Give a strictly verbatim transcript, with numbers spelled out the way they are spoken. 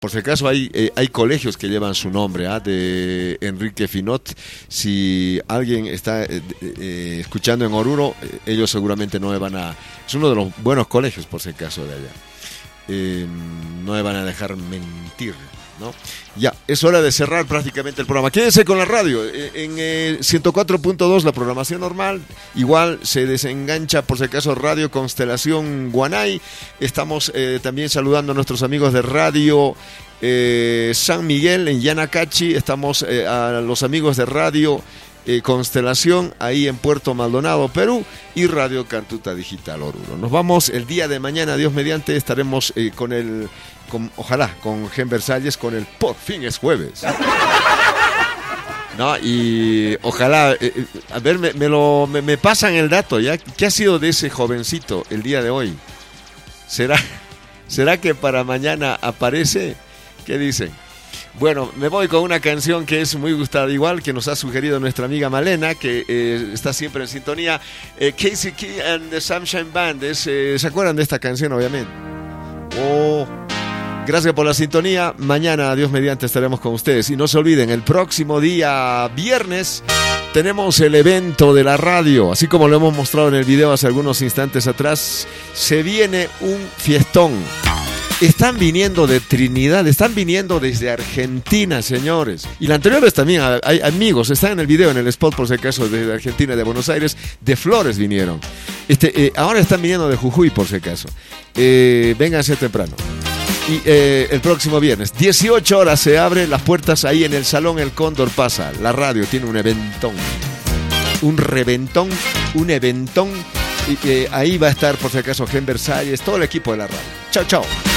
Por si acaso hay, eh, hay colegios que llevan su nombre, ¿eh? De Enrique Finot. Si alguien está eh, eh, escuchando en Oruro, eh, ellos seguramente no me van a... Es uno de los buenos colegios, por si acaso, de allá. Eh, no me van a dejar mentir, ¿no? Ya, es hora de cerrar prácticamente el programa. Quédense con la radio. En eh, ciento cuatro punto dos la programación normal. Igual se desengancha, por si acaso, Radio Constelación Guanay. Estamos eh, también saludando a nuestros amigos de Radio eh, San Miguel en Yanacachi. Estamos eh, a los amigos de Radio eh, Constelación ahí en Puerto Maldonado, Perú, y Radio Cantuta Digital Oruro. Nos vamos el día de mañana, Dios mediante. Estaremos eh, con el... Con, ojalá, con Gen Versalles, con el Por fin es jueves. No, y ojalá, eh, a ver, me, me lo me, me pasan el dato, ¿ya? ¿Qué ha sido de ese jovencito el día de hoy? ¿Será, será que para mañana aparece? ¿Qué dicen? Bueno, me voy con una canción que es muy gustada igual, que nos ha sugerido nuestra amiga Malena, que eh, está siempre en sintonía. Eh, Casey Key and the Sunshine Band, es, eh, ¿se acuerdan de esta canción, obviamente? Oh... Gracias por la sintonía. Mañana, Dios mediante, estaremos con ustedes. Y no se olviden, el próximo día viernes tenemos el evento de la radio. Así como lo hemos mostrado en el video hace algunos instantes atrás, se viene un fiestón. Están viniendo de Trinidad, están viniendo desde Argentina, señores. Y la anterior vez también hay amigos, están en el video, en el spot, por si acaso, de Argentina, de Buenos Aires, de Flores vinieron. Este, eh, ahora están viniendo de Jujuy, por si acaso. Eh, vénganse temprano. Y eh, el próximo viernes, dieciocho horas, se abren las puertas ahí en el Salón El Cóndor Pasa. La radio tiene un eventón, un reventón, un eventón. Y eh, ahí va a estar, por si acaso, Gen Versalles, todo el equipo de la radio. Chao, chao.